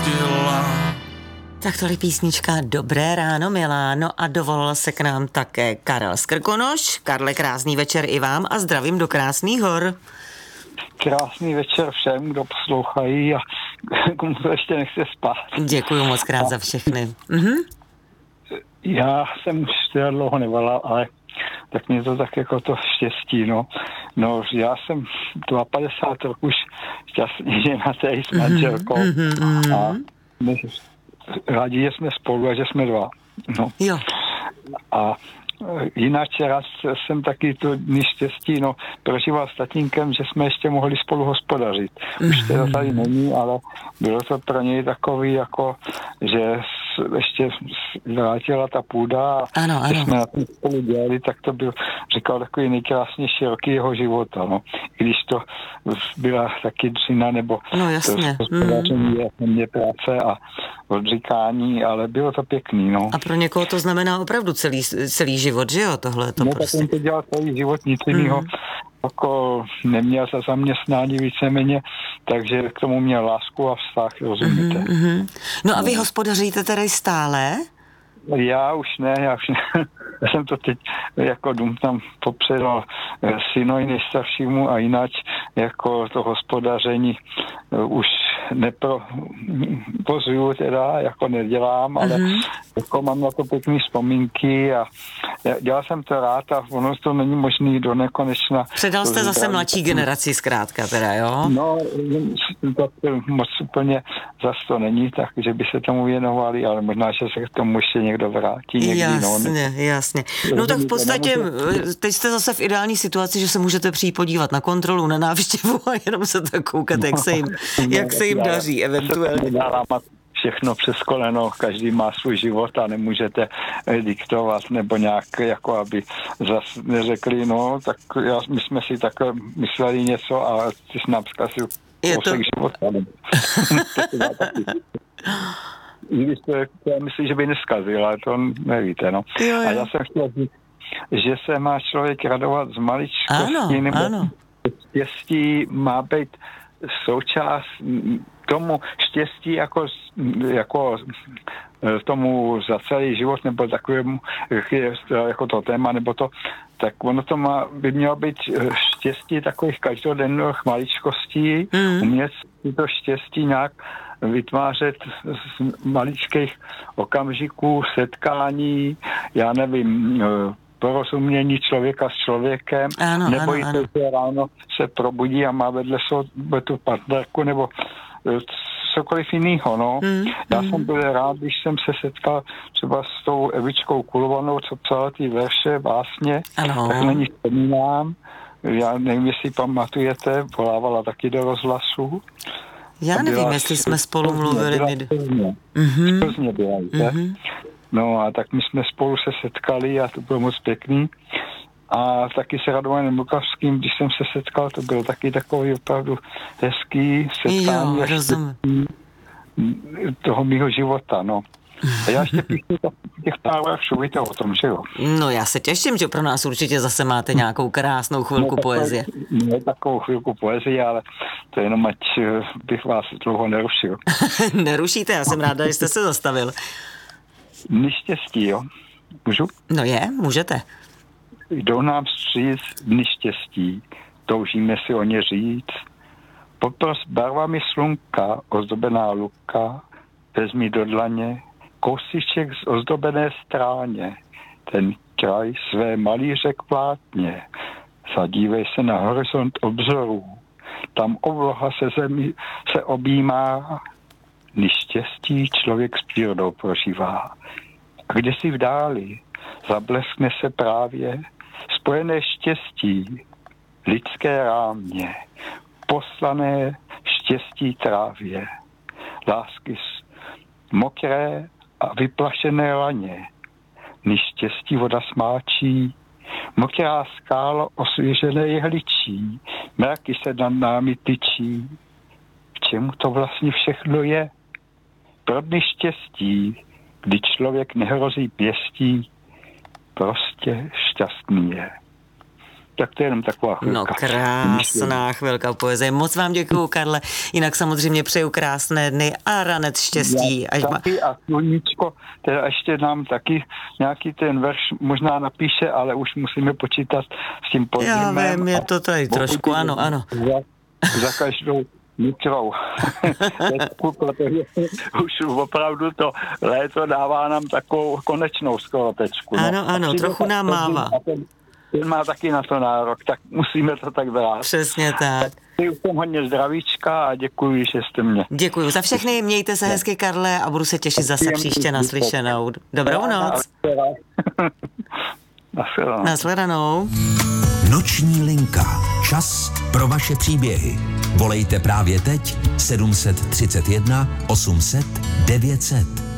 opustila. Tak tohle písnička Dobré ráno, Miláno, a dovolil se k nám také Karel z Krkonoš. Karle, krásný večer i vám a zdravím do Krásných Hor. Krásný večer všem, kdo poslouchají a komu se ještě nechce spát. Děkuju moc krát za všechny. Já jsem už teda dlouho nevolal, ale tak mě to tak jako to štěstí, no. No, já jsem 52 roků už šťastný ženatý s manželkou a my rádi, že jsme spolu a že jsme dva. No. Jo. A jinak raz jsem taky to neštěstí, no, prožíval s tatínkem, že jsme ještě mohli spolu hospodařit. Už teda tady není, ale bylo to pro něj takový, jako, že ještě vrátila ta půda a ano. když jsme na tom spolu dělali, tak to byl, říkal, takový nejkrásnější roky jeho života, no. I když to byla taky dřina, nebo no, jasně. To hospodaření mě práce a odříkání, ale bylo to pěkný, no. A pro někoho to znamená opravdu celý život, že jo, tohle to no, prostě. Tak on to dělal celý život, nic jiného jako neměl za zaměstnání víceméně, takže k tomu měl lásku a vztah, rozumíte. No a vy hospodaříte tedy stále? Já už ne. Já jsem to teď jako dům tam popředal synovi nejstaršímu a jinak jako to hospodaření už neprovozuju teda, jako nedělám, ale jako mám na to pěkný vzpomínky a dělal jsem to rád a ono to není možný do nekonečna. Předal jste zase mladší generaci zkrátka teda, jo? No, to moc úplně zas to není, takže by se tomu věnovali, ale možná, že se k tomu ještě někdo vrátí. Někdy, Jasně. No tak v podstatě teď jste zase v ideální situaci, že se můžete přijít podívat na kontrolu, na návštěvu a jenom se tak koukat, jak se jim daří eventuálně. Všechno přes koleno, každý má svůj život a nemůžete diktovat nebo nějak, jako aby zase neřekli, no, tak my jsme si tak mysleli něco a ty jsi nám zkazil kousek života. I když to myslím, že by neskazil, ale to nevíte, no. Jo. A já jsem chtěl říct, že se má člověk radovat z maličkosti, nebo štěstí má být součást tomu štěstí jako tomu za celý život, nebo takovému jako to téma, nebo to, tak ono to by mělo být štěstí takových každodenních maličkostí, umět si to štěstí nějak vytvářet z maličkých okamžiků, setkání, já nevím, porozumění člověka s člověkem, nebo i to, že ráno se probudí a má vedle sebe tu partnerku, nebo cokoliv jinýho, no. Já jsem byl rád, když jsem se setkal třeba s tou Evičkou Kulovanou, co psala ty verše, básně, tak na ní vzpomínám. Já nevím, jestli pamatujete, volávala taky do rozhlasu. Já nevím, jestli jsme spolu mluvili. Plzně byla, No a tak my jsme spolu se setkali a to bylo moc pěkný. A taky se Radovanem Lukavským, když jsem se setkal, to bylo taky takový opravdu hezký setkání toho mýho života, no. A já ještě píšu těch pár veršů, víte o tom, že jo? No já se těším, že pro nás určitě zase máte nějakou krásnou chvilku poezie. Ne takovou chvilku poezie, ale to jenom ať bych vás dlouho nerušil. Nerušíte, já jsem ráda, že jste se zastavil. Neštěstí, jo? Můžu? No můžete. Jdou nám vstříc dny štěstí, toužíme si o ně říct. Popros barvami slunka, ozdobená luka, vezmi do dlaně, kousíček z ozdobené stráně, ten kraj své malíře k plátně. Zadívej se na horizont obzorů, tam obloha zemi se objímá, dny štěstí člověk s přírodou prožívá. A kde si v dáli zableskne se právě spojené štěstí, lidské rámě, poslané štěstí trávě, lásky mokré a vyplašené laně, neštěstí voda smáčí, mokrá skálo osvěžené jehličí, mraky se nad námi tyčí. K čemu to vlastně všechno je? Pro dny štěstí, kdy člověk nehrozí pěstí, prostě šťastný je. tak to je jenom taková chvilka. No krásná chvilka poezie. Moc vám děkuju, Karle. Jinak samozřejmě přeju krásné dny a ranec štěstí. Taky a sluníčko, teda ještě nám taky nějaký ten verš možná napíše, ale už musíme počítat s tím podzimem. Já vím, je to tady trošku, ano. Za každou mikrou. Protože už opravdu to léto dává nám takovou konečnou skoro tečku. Ano, trochu nám mává. Ten má taky na to nárok, tak musíme to tak brát. Přesně tak. Už jsem hodně zdravíčka a děkuji, že jste mě. Děkuji za všechny, mějte se hezky, Karle, a budu se těšit zase příště na slyšenou. Dobrou noc. Nashledanou. Noční linka. Čas pro vaše příběhy. Volejte právě teď 731 800 900.